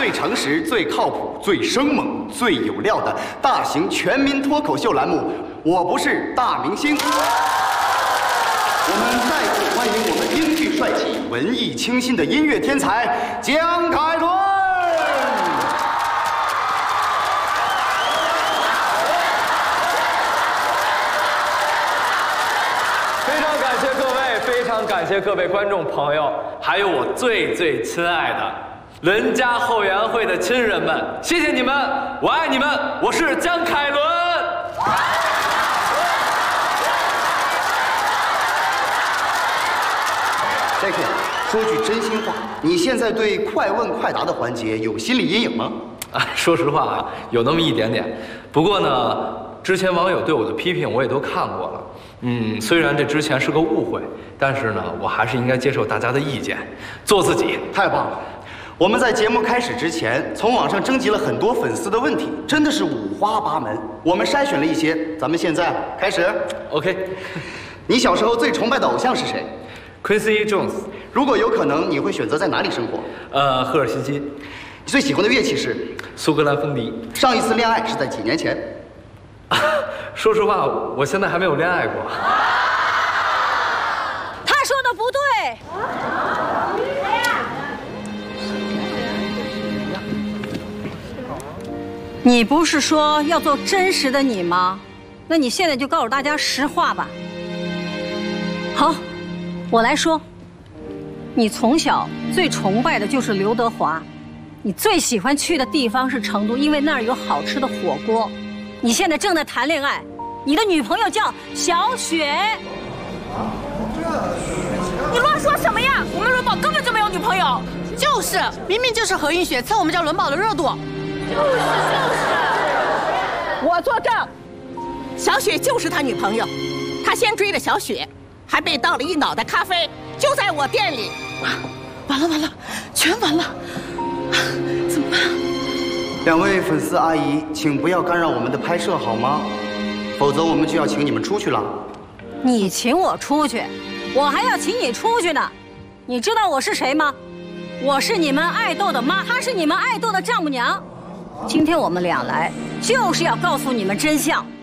最诚实、最靠谱、最生猛、最有料的大型全民脱口秀栏目《我不是大明星》。我们再次欢迎我们英俊帅气、文艺清新的音乐天才姜凯伦。 非常感谢各位，非常感谢各位观众朋友，还有我最最亲爱的伦家后援会的亲人们，谢谢你们，我爱你们，我是姜凯伦。 Jack， 说句真心话，你现在对快问快答的环节有心理阴影吗？ 说实话啊，有那么一点点。不过呢，之前网友对我的批评我也都看过了。虽然这之前是个误会，但是呢，我还是应该接受大家的意见，做自己。 太棒了！我们在节目开始之前，从网上征集了很多粉丝的问题，真的是五花八门。我们筛选了一些，咱们现在开始。 OK， 你小时候最崇拜的偶像是谁？ Quincy Jones。 如果有可能，你会选择在哪里生活？ 赫尔辛基。 你最喜欢的乐器是？ 苏格兰风笛。 上一次恋爱是在几年前？ 说实话，我现在还没有恋爱过。 他说的不对。你不是说要做真实的你吗？那你现在就告诉大家实话吧。好，我来说。你从小最崇拜的就是刘德华，你最喜欢去的地方是成都，因为那儿有好吃的火锅。你现在正在谈恋爱，你的女朋友叫小雪。 你乱说什么呀？我们伦宝根本就没有女朋友。就是，明明就是何云雪蹭我们家伦宝的热度。就是，我作证，小雪就是他女朋友，他先追的小雪，还被倒了一脑袋咖啡，就在我店里。完了，全完了，怎么办？ 两位粉丝阿姨，请不要干扰我们的拍摄好吗？否则我们就要请你们出去了。 你请我出去，我还要请你出去呢。你知道我是谁吗？我是你们爱豆的妈，她是你们爱豆的丈母娘。今天我们俩来，就是要告诉你们真相。